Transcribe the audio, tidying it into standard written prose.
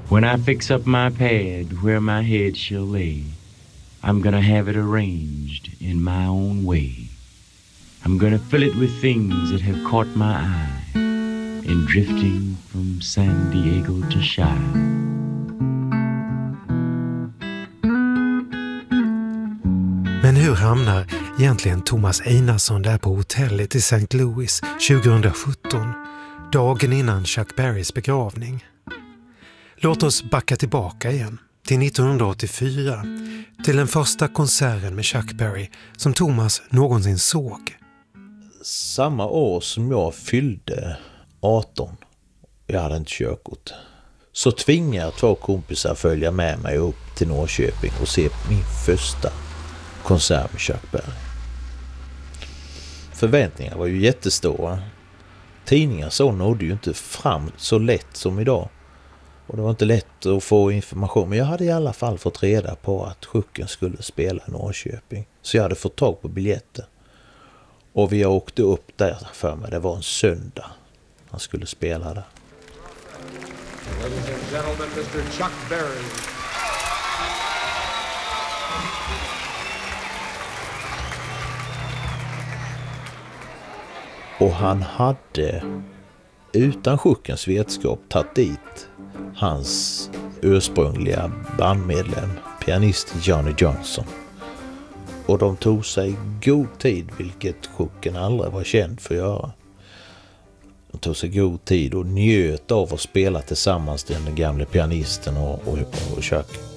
When I fix up my pad where my head shall lay, I'm gonna have it arranged in my own way. I'm gonna fill it with things that have caught my eye in drifting from San Diego to Chi. Men hur hamnar egentligen Thomas Einarsson där på hotellet i St. Louis 2017, dagen innan Chuck Berrys begravning? Låt oss backa tillbaka igen till 1984, till den första konserten med Chuck Berry som Thomas någonsin såg. Samma år som jag fyllde 18, jag hade inte körkort, så tvingade 2 kompisar följa med mig upp till Norrköping och se min första konsert med Chuck Berry. Förväntningarna var ju jättestora. Tidningar så nådde ju inte fram så lätt som idag. Och det var inte lätt att få information. Men jag hade i alla fall fått reda på att Chucken skulle spela i Norrköping. Så jag hade fått tag på biljetter. Och vi åkte upp där för mig. Det var en söndag. Han skulle spela där. Ladies and gentlemen, Mr. Chuck Berry. Och han hade utan Chuckens vetskap tagit dit hans ursprungliga bandmedlem, pianist Johnny Johnson. Och de tog sig god tid, vilket Chucken aldrig var känd för att göra. De tog sig god tid och njöt av att spela tillsammans, den gamla pianisten och Chuck.